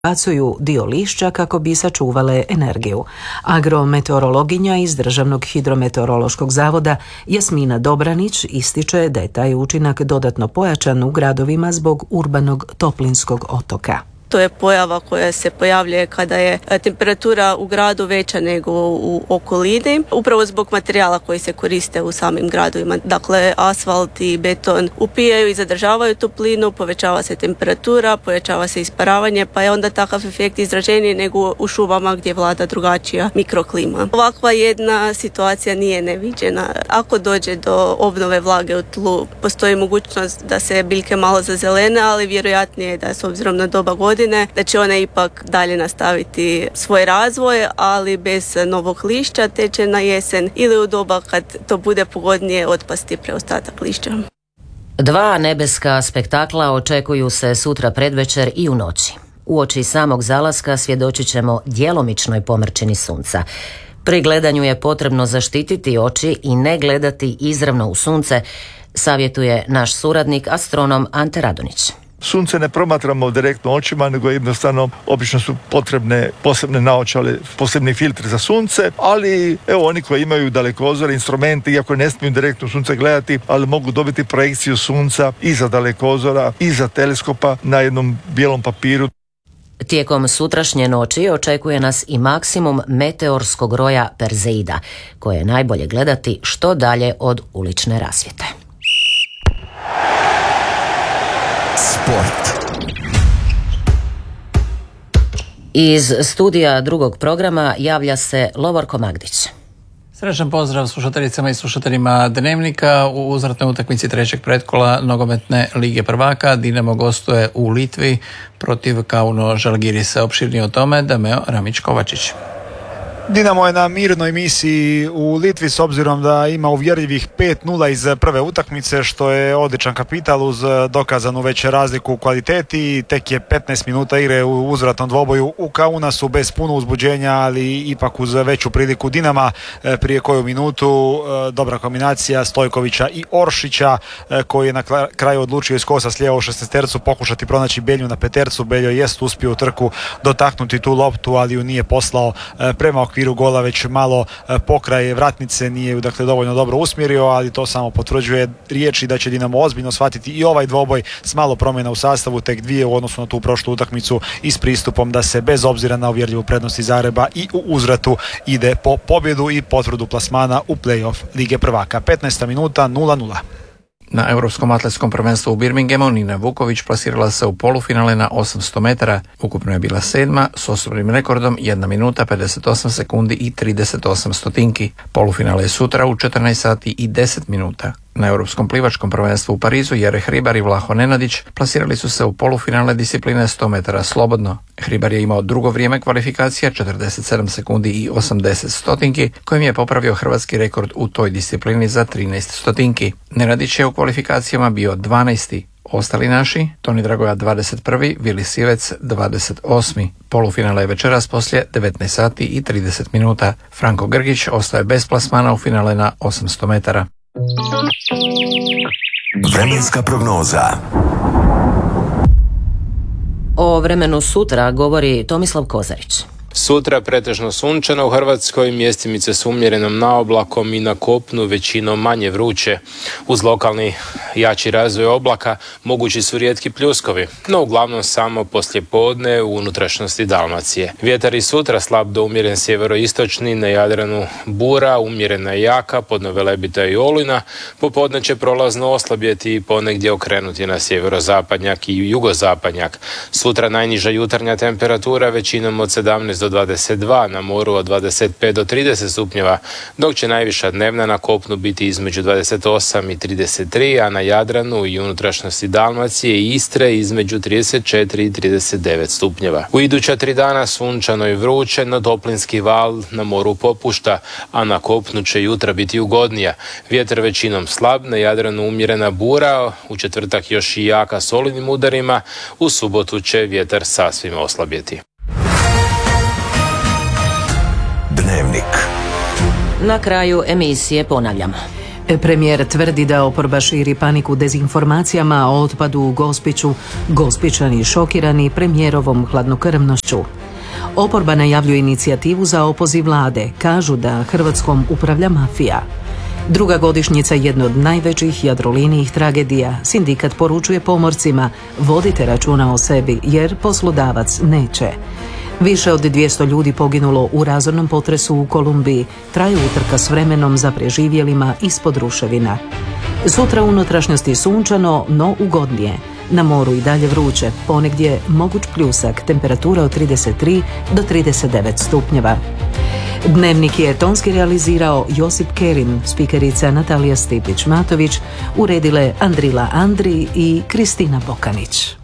bacuju dio lišća kako bi sačuvale energiju. Agrometeorologinja iz Državnog hidrometeorološkog zavoda Jasmina Dobranić ističe da je taj učinak dodatno pojačan u gradovima zbog urbanog toplinskog otoka. To je pojava koja se pojavljuje kada je temperatura u gradu veća nego u okolini, upravo zbog materijala koji se koriste u samim gradovima. Dakle, asfalt i beton upijaju i zadržavaju toplinu, povećava se temperatura, povećava se isparavanje, pa je onda takav efekt izraženiji nego u šumama gdje vlada drugačija mikroklima. Ovakva jedna situacija nije neviđena. Ako dođe do obnove vlage u tlu, postoji mogućnost da se biljke malo zazelene, ali vjerojatnije je da s obzirom na doba godine da će one ipak dalje nastaviti svoj razvoj, ali bez novog lišća, te će na jesen ili u doba kad to bude pogodnije otpasti preostatak lišća. 2 nebeska spektakla očekuju se sutra predvečer i u noći. Uoči samog zalaska svjedočit ćemo djelomičnoj pomrčini sunca. Pri gledanju je potrebno zaštititi oči i ne gledati izravno u sunce, savjetuje naš suradnik astronom Ante Radonić. Sunce ne promatramo direktno očima, nego jednostavno obično su potrebne posebne naočale, posebni filtri za sunce, ali evo oni koji imaju dalekozore, instrumente, iako ne smiju direktno sunce gledati, ali mogu dobiti projekciju sunca iza dalekozora, iza teleskopa na jednom bijelom papiru. Tijekom sutrašnje noći očekuje nas i maksimum meteorskog roja Perzeida, koje je najbolje gledati što dalje od ulične rasvjete. Sport. Iz studija drugog programa javlja se Lovorko Magdić. Srećan pozdrav slušateljicama i slušateljima Dnevnika. U uzvratnoj utakmici trećeg pretkola nogometne lige prvaka Dinamo gostuje u Litvi protiv Kauno Žalgirisa. Opširnije o tome Dameo Ramić-Kovačić. Dinamo je na mirnoj misiji u Litvi s obzirom da ima uvjerljivih 5-0 iz prve utakmice, što je odličan kapital uz dokazanu već razliku u kvaliteti. Tek je 15 minuta igre u uzvratnom dvoboju u Kaunasu bez puno uzbuđenja, ali ipak uz veću priliku Dinama. Prije koju minutu dobra kombinacija Stojkovića i Oršića, koji je na kraju odlučio iz kosa slijeva u šestercu pokušati pronaći Belju na petercu. Beljo jest uspio u trku dotaknuti tu loptu, ali ju nije poslao prema okviru gola, već malo pokraj vratnice, nije ju dakle dovoljno dobro usmjerio, ali to samo potvrđuje riječi da će Dinamo ozbiljno shvatiti i ovaj dvoboj s malo promjena u sastavu, tek 2 u odnosu na tu prošlu utakmicu i s pristupom da se bez obzira na uvjerljivu prednost iz Zagreba i u uzvratu ide po pobjedu i potvrdu plasmana u play-off Lige prvaka. 15. minuta 0-0. Na Europskom atletskom prvenstvu u Birminghamu Nina Vuković plasirala se u polufinale na 800 metara. Ukupno je bila 7. s osobnim rekordom 1 minuta 58 sekundi i 38 stotinki. Polufinale je sutra u 14 sati i 10 minuta. Na Europskom plivačkom prvenstvu u Parizu Jere Hribar i Vlaho Nenadić plasirali su se u polufinale discipline 100 metara slobodno. Hribar je imao drugo vrijeme kvalifikacija 47 sekundi i 80 stotinki, kojim je popravio hrvatski rekord u toj disciplini za 13 stotinki. Nenadić je u kvalifikacijama bio 12. Ostali naši, Toni Dragoja 21. Vili Sivec 28. Polufinale je večeras poslije 19 sati i 30 minuta. Franko Grgić ostaje bez plasmana u finale na 800 metara. Vremenska prognoza. O vremenu sutra govori Tomislav Kozarić. Sutra pretežno sunčano u Hrvatskoj, mjestimice s umjerenom naoblakom i na kopnu većinom manje vruće. Uz lokalni jači razvoj oblaka mogući su rijetki pljuskovi, no uglavnom samo poslijepodne u unutrašnjosti Dalmacije. Vjetar i sutra slab do umjeren sjeveroistočni, na Jadranu bura, umjerena i jaka, podno Velebita i Olina. Popodne će prolazno oslabjeti i ponegdje okrenuti na sjeverozapadnjak i jugozapadnjak. Sutra najniža jutarnja temperatura većinom od 17 do 22, na moru od 25 do 30 stupnjeva, dok će najviša dnevna na kopnu biti između 28 i 33, a na Jadranu i unutrašnjosti Dalmacije i Istre između 34 i 39 stupnjeva. U iduća 3 dana sunčano i vruće, no toplinski val na moru popušta, a na kopnu će jutra biti ugodnija. Vjetar većinom slab, na Jadranu umjerena bura, u četvrtak još i jaka s olujnim udarima, u subotu će vjetar sasvim oslabjeti. Dnevnik. Na kraju emisije ponavljamo. Premijer tvrdi da oporba širi paniku dezinformacijama o otpadu u Gospiću, Gospićani šokirani premijerovom hladnokrvnošću. Oporba najavljuje inicijativu za opoziv vlade, kažu da Hrvatskom upravlja mafija. Druga godišnjica jedne od najvećih jadrolinijih tragedija. Sindikat poručuje pomorcima, vodite računa o sebi jer poslodavac neće. Više od 200 ljudi poginulo u razornom potresu u Kolumbiji. Traje utrka s vremenom za preživjelima ispod ruševina. Sutra u unutrašnjosti sunčano, no ugodnije. Na moru i dalje vruće, ponegdje moguć pljusak, temperatura od 33 do 39 stupnjeva. Dnevnik je tonski realizirao Josip Kerin, spikerica Natalija Stipić-Matović, uredile Andrila Andri i Kristina Bokanić.